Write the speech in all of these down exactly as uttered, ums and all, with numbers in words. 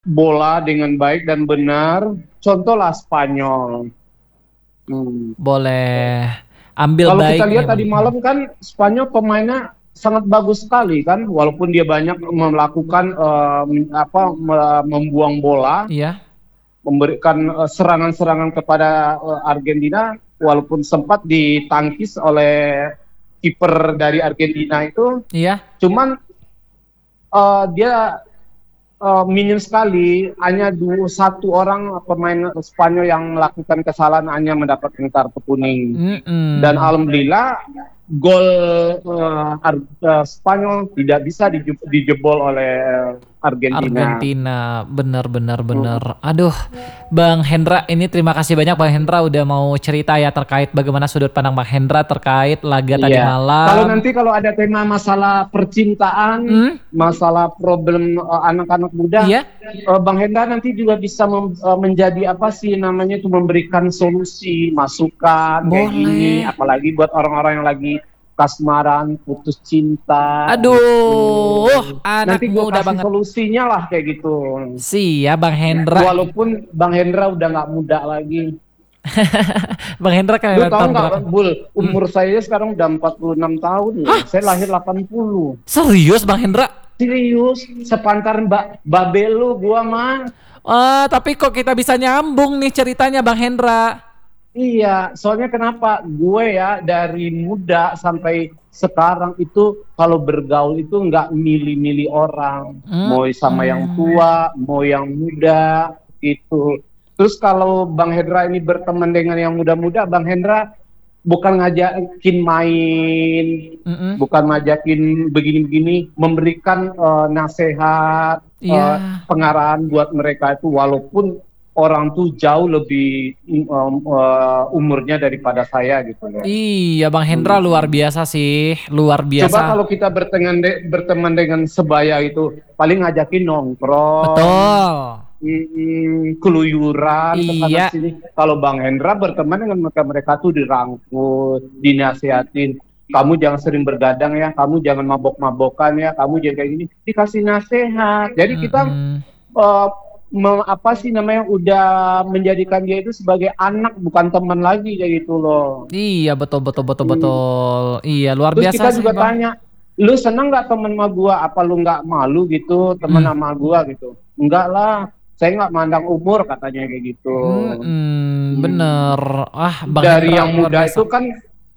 bola dengan baik dan benar, contohlah Spanyol. Hmm. Boleh. Ambil Kalau kita baiknya lihat tadi bang. malam kan Spanyol pemainnya sangat bagus sekali kan, walaupun dia banyak melakukan uh, apa membuang bola, Iya. memberikan uh, serangan-serangan kepada uh, Argentina, walaupun sempat ditangkis oleh kiper dari Argentina itu, Iya. cuman uh, dia uh, minim sekali, hanya dua, satu orang pemain Spanyol yang melakukan kesalahan hanya mendapatkan kartu kuning. Dan Mm-mm. alhamdulillah gol uh, uh, Spanyol tidak bisa dijebol oleh Argentina. Argentina, bener bener bener. Aduh, Bang Hendra, ini terima kasih banyak Bang Hendra udah mau cerita ya terkait bagaimana sudut pandang Bang Hendra terkait laga tadi Iya. Kalau malam. nanti kalau ada tema masalah percintaan, Hmm? masalah problem uh, anak-anak muda, Iya? uh, Bang Hendra nanti juga bisa mem, uh, menjadi apa sih namanya itu memberikan solusi, masukan kayak gini, Boleh. apalagi buat orang-orang yang lagi kasmaran, putus cinta, Aduh, gitu. anak Nanti gue muda kasih banget. solusinya lah kayak gitu. Siap Bang Hendra. Walaupun Bang Hendra udah nggak muda lagi. Bang Hendra Lu kelahiran tahu tahun nggak, berapa? Bul? Hmm. Umur saya sekarang udah empat puluh enam tahun. Hah? Saya lahir delapan puluh. Serius Bang Hendra? Serius, sepantaran Mbak Babel lu gua mah. Ah, tapi kok kita bisa nyambung nih ceritanya Bang Hendra? Iya, soalnya kenapa? Gue ya dari muda sampai sekarang itu kalau bergaul itu nggak milih-milih orang. Hmm. Mau sama yang tua, mau yang muda, gitu. Terus kalau Bang Hendra ini berteman dengan yang muda-muda, Bang Hendra bukan ngajakin main, Mm-mm. bukan ngajakin begini-begini, memberikan uh, nasihat, Iya. uh, pengarahan buat mereka itu, walaupun orang tuh jauh lebih um, uh, umurnya daripada saya gitu loh. Iya, Bang Hendra Hmm. luar biasa sih, luar Coba biasa. kalau kita berteman, de berteman dengan sebaya itu, paling ngajakin nongkrong, Betul. mm, keluyuran kesana Iya. sini. Kalau Bang Hendra berteman dengan mereka mereka tuh dirangkul, dinasihatin. Kamu jangan sering bergadang ya, kamu jangan mabok-mabokan ya, kamu jangan kayak gini. Dikasih nasihat. Jadi kita Mm-mm. uh, me- apa sih namanya udah menjadikan dia itu sebagai anak bukan teman lagi kayak gitu loh. Iya, betul betul betul Hmm. betul. Iya, luar Terus biasa kita sih, juga Bang. tanya, lu seneng nggak temen sama gua? Apa lu nggak malu gitu temen Hmm. sama gua gitu? Enggak lah, saya nggak mandang umur katanya kayak gitu. Mm-mm, bener. Ah, Bang Dari Hendra yang luar muda biasa. itu kan,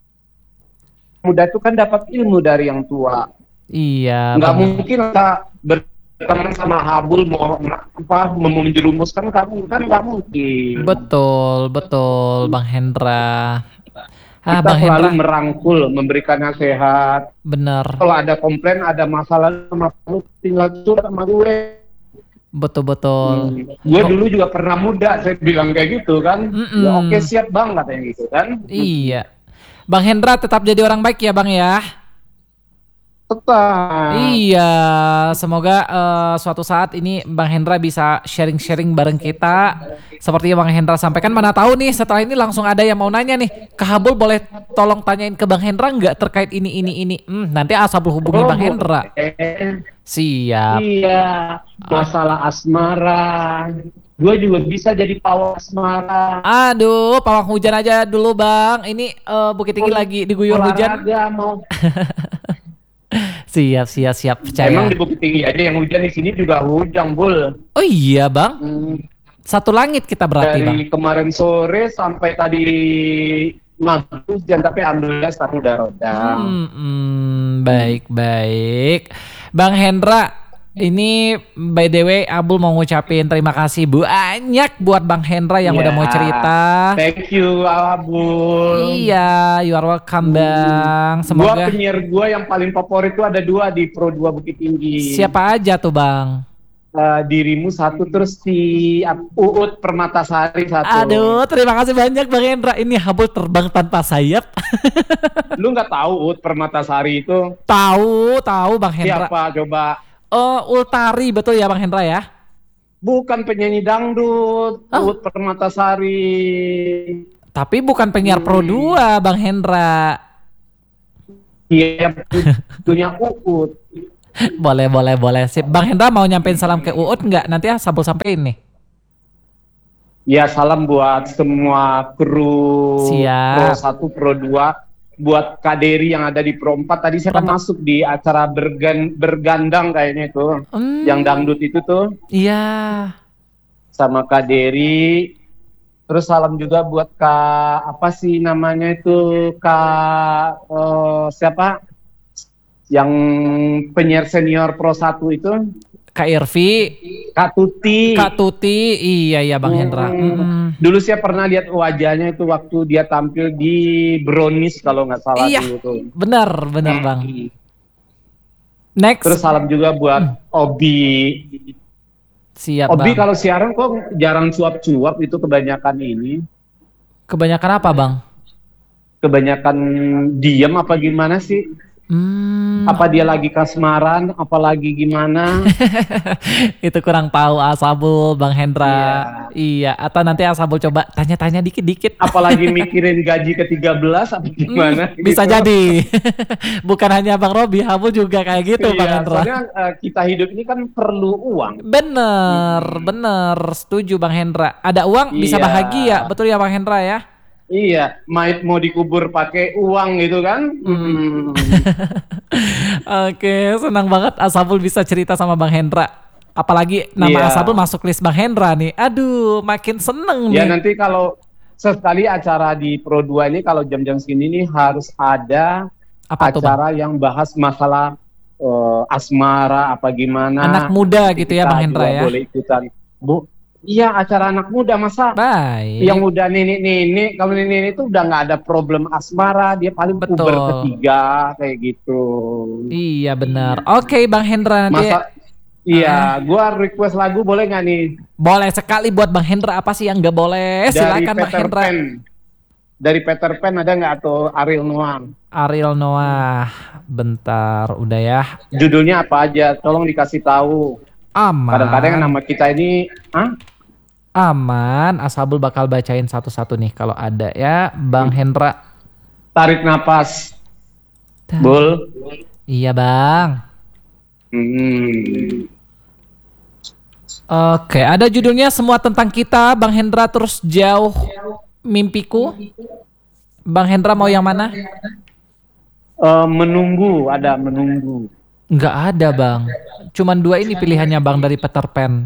muda itu kan dapat ilmu dari yang tua. Iya, Nggak bener. mungkin kita berteman sama Habul mau apa mau menjerumuskan kamu kan nggak mungkin. Betul, betul, Bang Hendra. Ah, Kita Bang selalu Hendra, merangkul, memberikan nasihat. bener. Kalau ada komplain, ada masalah sama kamu, tinggal curhat sama gue. Betul betul. Hmm. Gue dulu juga pernah muda, saya bilang kayak gitu kan. Mm-mm. Ya oke siap bang katanya gitu kan. Iya. Bang Hendra tetap jadi orang baik ya, Bang ya. Tetap. Iya, semoga eh, suatu saat ini Bang Hendra bisa sharing-sharing bareng kita. Seperti yang Bang Hendra sampaikan, mana tahu nih setelah ini langsung ada yang mau nanya nih. Kak Habul boleh tolong tanyain ke Bang Hendra nggak terkait ini ini ini. Hmm, nanti asal hubungi Oh, Bang Hendra. eh, Siap. iya, masalah asmara. Gue juga bisa jadi pawang asmara. Aduh, pawang hujan aja dulu Bang. Ini eh, Bukit Tinggi lagi diguyur hujan. Olahraga mau. Siap, siap, siap. Emang Percaya. di Bukit Tinggi aja yang hujan, di sini juga hujan bul. Oh iya Bang. Hmm, Satu langit kita berarti Bang. dari kemarin sore sampai tadi maghrib hujan, tapi alhamdulillah sekarang udah rodam. Hmm, hmm, baik baik. Bang Hendra, ini by the way Abul mau ngucapin terima kasih banyak buat Bang Hendra yang udah mau Ya, cerita. thank you Abul. Iya, you are welcome Bang. Gua Semoga penyiar gua yang paling favorit itu ada dua di Pro dua Bukit Tinggi. siapa aja tuh Bang? Eh, dirimu satu, terus si Ap- Uut Permatasari satu. Aduh, terima kasih banyak Bang Hendra. Ini Habul terbang tanpa sayap. Lu nggak tahu Uut Permatasari itu Tahu, tahu Bang Hendra. siapa coba? Oh, Ultari betul ya Bang Hendra ya? Bukan penyanyi dangdut, Oh. Uut Permatasari. Tapi bukan penyiar Pro Hmm. dua Bang Hendra. Dia yang punya Uut. Boleh, boleh, boleh. Sip. Bang Hendra mau nyampein salam ke Uut nggak? Nanti ya Sabul sampein nih. Ya salam buat semua kru Pro Siap. satu, Pro dua, buat Kak Dery yang ada di Pro empat. Tadi saya kan Pro empat. masuk di acara bergan, bergandang kayaknya itu, Hmm, yang dangdut itu tuh, iya. sama Kak Dery. Terus salam juga buat Kak, apa sih namanya itu, Kak, eh, siapa? Yang penyiar senior Pro satu itu, Kak Irvi, Kak Tuti. Kak Tuti, iya iya Bang Hendra. Hmm, Mm-mm. dulu saya pernah lihat wajahnya itu waktu dia tampil di Brownies kalau nggak salah Iya, dulu tuh. benar, benar Hmm. Bang. Next, Terus salam juga buat Obi. siap Obi Bang. kalau siaran kok jarang cuap-cuap itu kebanyakan ini. Kebanyakan apa Bang? Kebanyakan diam apa gimana sih? Hmm, Apa dia lagi kasmaran, apalagi gimana? itu kurang tahu Asabul Bang Hendra. Iya, atau nanti Asabul coba tanya-tanya dikit-dikit. Apalagi mikirin gaji ke tiga belas apa gimana? Hmm, bisa gitu. jadi. Bukan hanya Bang Robi, Habul juga kayak gitu Bang Iya, Hendra. soalnya uh, kita hidup ini kan perlu uang. Bener, Hmm. bener, setuju Bang Hendra. Ada uang bisa Iya. bahagia, betul ya Bang Hendra ya? Iya, mayat mau dikubur pakai uang gitu kan? Hmm. Oke, senang banget Asabul bisa cerita sama Bang Hendra. Apalagi nama Iya. Asabul masuk list Bang Hendra nih. Aduh, makin seneng Ya nih. nanti kalau sekali acara di Pro dua ini kalau jam-jam segini nih harus ada Apa tuh Bang? acara yang bahas masalah eh, asmara apa gimana. Anak muda Nanti gitu ya kita Bang Hendra juga ya? boleh ikutan. Bu, iya acara anak muda masa Baik. yang udah nenek-nenek, kalau nenek-nenek itu udah nggak ada problem asmara, dia paling puber Betul. ketiga kayak gitu. Iya benar. Oke Bang Hendra nanti Masa iya, gua request lagu boleh nggak nih? boleh sekali buat Bang Hendra. Apa sih yang nggak boleh? Dari Silakan Bang Peter Hendra. Pan. Dari Peter Pan ada nggak atau Ariel Noah? Ariel Noah. Bentar, udah ya. Judulnya apa aja? Tolong dikasih tahu. Aman. Kadang-kadang nama kita ini, ah, Aman. Asabul bakal bacain satu-satu nih kalau ada ya, Bang Hendra. tarik napas, Ta- Bul. Iya Bang. Hmm. Oke, ada judulnya Semua Tentang Kita, Bang Hendra terus jauh mimpiku. Bang Hendra mau yang mana? Eh, menunggu, ada menunggu. Nggak ada Bang. Cuman dua ini pilihannya Bang dari Peter Pan.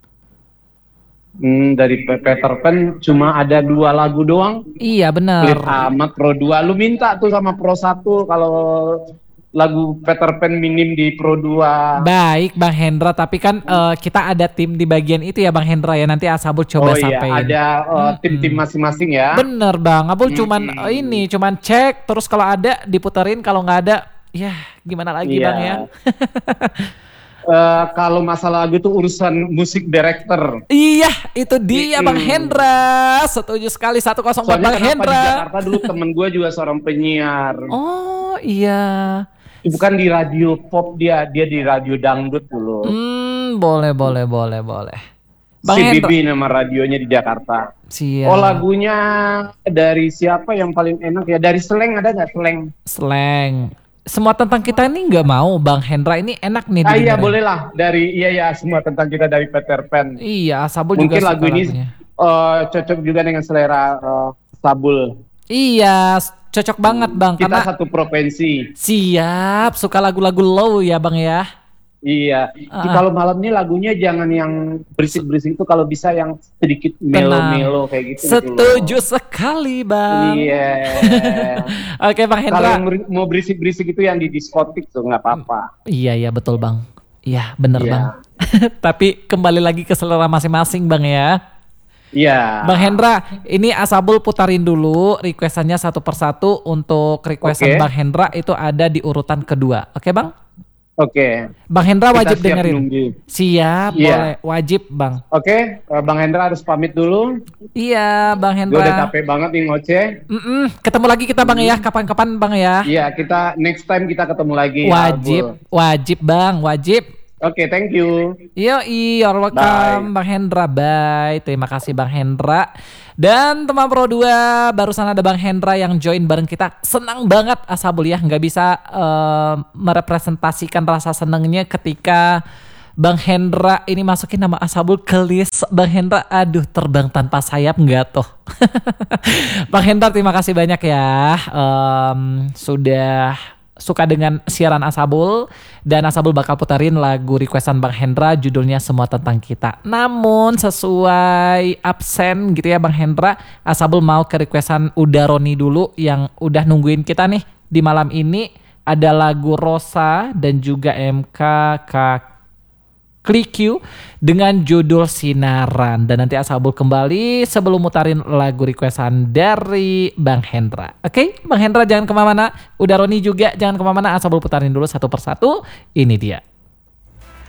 Hmm, dari Pe- Peter Pan cuma ada dua lagu doang. Iya Pelit benar. amat Pro dua. Lu minta tuh sama Pro satu kalau lagu Peter Pan minim di Pro dua. Baik Bang Hendra, tapi kan eh, kita ada tim di bagian itu ya Bang Hendra ya. Nanti Asabul coba Oh iya, sampein. ada eh, tim-tim masing-masing ya. Bener Bang, Abul cuman Hmm. eh, ini cuman cek terus kalau ada diputerin, kalau nggak ada ya gimana lagi Iya. Bang ya. Eh, kalau masalah lagu itu urusan musik director. Iya, itu dia Mm-mm. Bang Hendra. Setuju sekali, satu kosong buat Soalnya Bang kenapa Hendra. di Jakarta dulu temen gue juga seorang penyiar. Oh iya. Bukan di radio pop dia, dia di radio dangdut dulu. Hmm, boleh boleh boleh boleh. Bang C B Hendra. B nama radionya di Jakarta. Siap. Oh lagunya dari siapa yang paling enak ya? Dari Slang ada nggak Slang? Slang. Semua Tentang Kita ini nggak mau Bang Hendra, ini enak nih Ah iya didengerin. boleh lah. Dari iya ya semua tentang kita dari Peter Pan. Iya, Sabul Mungkin juga lagu suka ini lagunya. eh, cocok juga dengan selera eh, Sabul. Iya, s- cocok banget Bang Kita karena satu provinsi. siap, suka lagu-lagu low ya Bang ya. Iya. Ah. Kalau malam ini lagunya jangan yang berisik-berisik itu, kalau bisa yang sedikit melo-melo kayak gitu. gitu loh. Setuju sekali Bang. Iya. Oke Bang Kalau Hendra. yang beri- mau berisik-berisik itu yang di diskotik tuh nggak apa-apa. Iya iya betul Bang. Iya bener Iya. Bang. Tapi kembali lagi ke selera masing-masing Bang ya. Iya. Bang Hendra, ini Asabul putarin dulu requestannya satu persatu. Untuk requestan Oke. Bang Hendra itu ada di urutan kedua. Oke Bang? Oke. Bang Hendra Kita wajib siap dengerin. nunggu. Siap, Iya. boleh. Wajib Bang. Oke, eh, Bang Hendra harus pamit dulu. Iya Bang Gue udah Hendra. capek banget nih ngoceh. Mm-mm. Ketemu lagi kita Bang ya, kapan-kapan Bang ya. Iya, kita next time kita ketemu lagi. Wajib, Albul. wajib Bang, wajib. Oke, okay, thank you. Yo, you're welcome, Bang Hendra. Bye. Terima kasih Bang Hendra. Dan teman Pro dua, barusan ada Bang Hendra yang join bareng kita. Senang banget Ashabul ya, nggak bisa uh, merepresentasikan rasa senangnya ketika Bang Hendra ini masukin nama Ashabul ke list. Bang Hendra, aduh terbang tanpa sayap nggak tuh. Bang Hendra terima kasih banyak ya, um, sudah suka dengan siaran Ashabul, dan Ashabul bakal putarin lagu requestan Bang Hendra judulnya Semua Tentang Kita. Namun sesuai absen gitu ya Bang Hendra, Ashabul mau ke requestan Udaroni dulu yang udah nungguin kita nih di malam ini. Ada lagu Rosa dan juga M K K Klikyu dengan judul Sinaran. Dan nanti Ashabul kembali sebelum mutarin lagu requestan dari Bang Hendra. Oke, okay? Bang Hendra jangan kemana-mana, udah Roni juga jangan kemana-mana. Ashabul putarin dulu satu persatu. Ini dia.